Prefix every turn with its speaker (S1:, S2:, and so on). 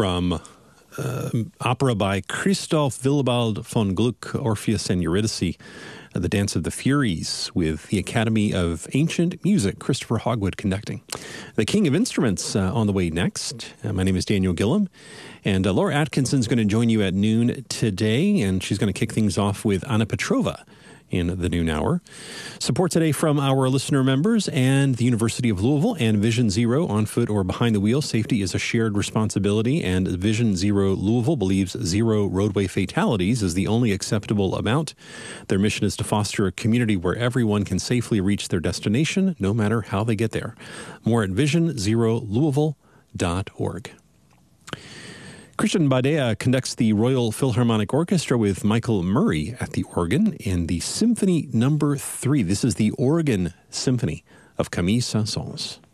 S1: from opera by Christoph Willibald von Gluck, Orpheus and Eurydice, The Dance of the Furies, with the Academy of Ancient Music, Christopher Hogwood conducting. The King of Instruments on the way next. My name is Daniel Gillum, and Laura Atkinson's going to join you at noon today, and she's going to kick things off with Anna Petrova in the noon hour. Support today from our listener members and the University of Louisville and Vision Zero. On foot or behind the wheel, safety is a shared responsibility, and Vision Zero Louisville believes zero roadway fatalities is the only acceptable amount. Their mission is to foster a community where everyone can safely reach their destination, no matter how they get there. More at visionzerolouisville.org. Christian Badea conducts the Royal Philharmonic Orchestra with Michael Murray at the organ in the Symphony No. 3. This is the Organ Symphony of Camille Saint-Saëns.